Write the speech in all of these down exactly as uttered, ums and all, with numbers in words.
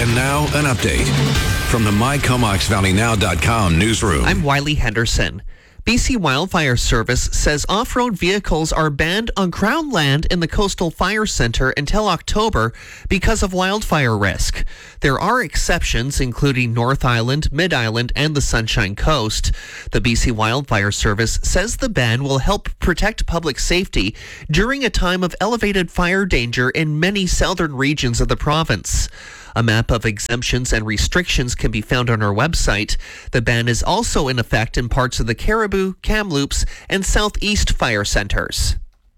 And now, an update from the my comox valley now dot com newsroom. I'm Wiley Henderson. B C Wildfire Service says off-road vehicles are banned on Crown land in the Coastal Fire Center until October because of wildfire risk. There are exceptions, including North Island, Mid-Island, and the Sunshine Coast. The B C Wildfire Service says the ban will help protect public safety during a time of elevated fire danger in many southern regions of the province. A map of exemptions and restrictions can be found on our website. The ban is also in effect in parts of the Caribou, Kamloops, and Southeast fire centers.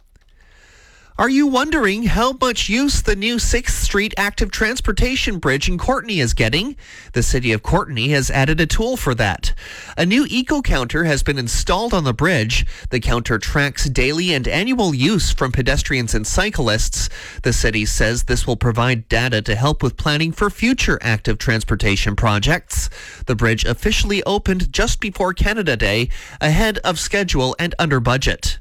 Are you wondering how much use the new sixth Street Active Transportation Bridge in Courtenay is getting? The City of Courtenay has added a tool for that. A new eco-counter has been installed on the bridge. The counter tracks daily and annual use from pedestrians and cyclists. The city says this will provide data to help with planning for future active transportation projects. The bridge officially opened just before Canada Day, ahead of schedule and under budget.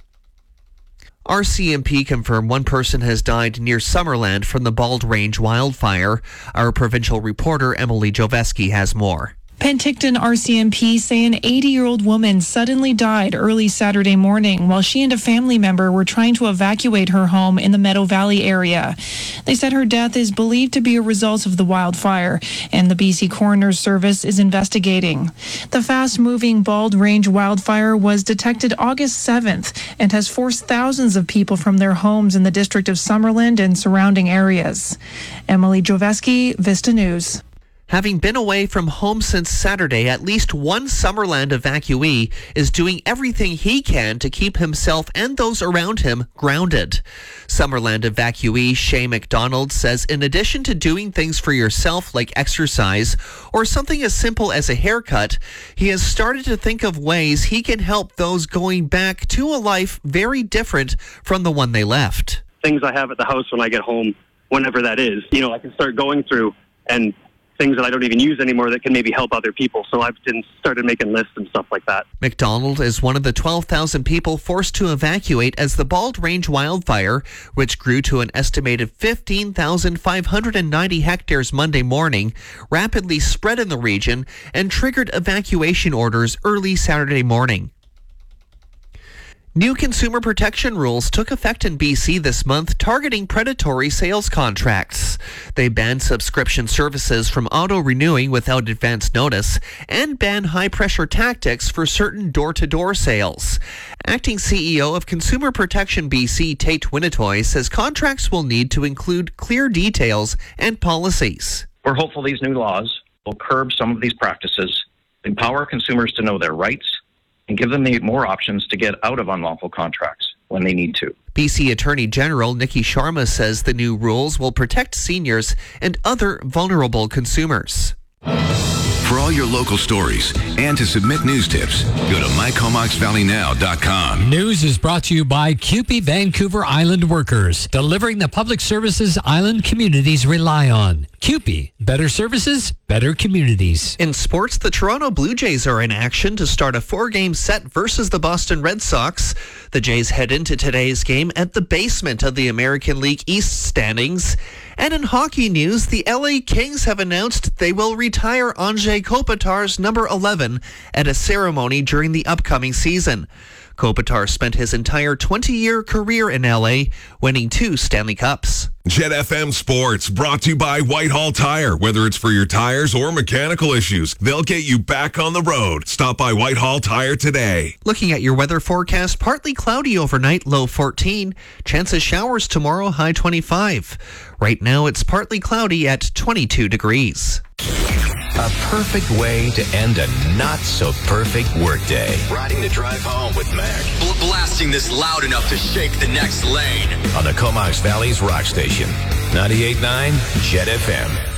R C M P confirmed one person has died near Summerland from the Bald Range wildfire. Our provincial reporter Emily Joveski has more. Penticton R C M P say an eighty-year-old woman suddenly died early Saturday morning while she and a family member were trying to evacuate her home in the Meadow Valley area. They said her death is believed to be a result of the wildfire, and the B C Coroner's Service is investigating. The fast-moving Bald Range wildfire was detected August seventh and has forced thousands of people from their homes in the district of Summerland and surrounding areas. Emily Joveski, Vista News. Having been away from home since Saturday, at least one Summerland evacuee is doing everything he can to keep himself and those around him grounded. Summerland evacuee Shay McDonald says in addition to doing things for yourself like exercise or something as simple as a haircut, he has started to think of ways he can help those going back to a life very different from the one they left. Things I have at the house when I get home, whenever that is, you know, I can start going through and things that I don't even use anymore that can maybe help other people. So I've been started making lists and stuff like that. McDonald is one of the twelve thousand people forced to evacuate as the Bald Range wildfire, which grew to an estimated fifteen thousand five hundred ninety hectares Monday morning, rapidly spread in the region and triggered evacuation orders early Saturday morning. New consumer protection rules took effect in B C this month, targeting predatory sales contracts. They banned subscription services from auto-renewing without advance notice and ban high-pressure tactics for certain door-to-door sales. Acting C E O of Consumer Protection B C, Tate Winnetoy, says contracts will need to include clear details and policies. We're hopeful these new laws will curb some of these practices, empower consumers to know their rights, and give them the more options to get out of unlawful contracts when they need to. B C Attorney General Nikki Sharma says the new rules will protect seniors and other vulnerable consumers. For all your local stories and to submit news tips, go to my comox valley now dot com. News is brought to you by C U P E Vancouver Island Workers, delivering the public services island communities rely on. C U P E, better services, better communities. In sports, the Toronto Blue Jays are in action to start a four-game set versus the Boston Red Sox. The Jays head into today's game at the basement of the American League East standings. And in hockey news, the L A Kings have announced they will retire Anze Kopitar's number eleven at a ceremony during the upcoming season. Kopitar spent his entire twenty-year career in L A, winning two Stanley Cups. Jet F M Sports, brought to you by Whitehall Tire. Whether it's for your tires or mechanical issues, they'll get you back on the road. Stop by Whitehall Tire today. Looking at your weather forecast, partly cloudy overnight, low fourteen. Chance of showers tomorrow, high twenty-five. Right now, it's partly cloudy at twenty-two degrees. A perfect way to end a not-so-perfect workday. Riding the drive home with Mac. Bl- blasting this loud enough to shake the next lane. On the Comox Valley's rock station, ninety-eight point nine Jet F M.